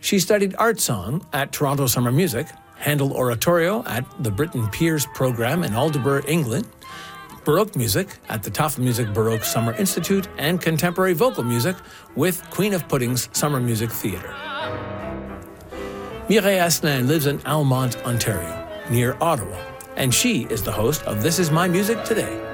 She studied art song at Toronto Summer Music, Handel Oratorio at the Britton Pears Program in Aldeburgh, England, Baroque music at the Tafa Music Baroque Summer Institute, and contemporary vocal music with Queen of Pudding's Summer Music Theatre. Mireille Asselin lives in Almonte, Ontario, near Ottawa, and she is the host of This Is My Music Today.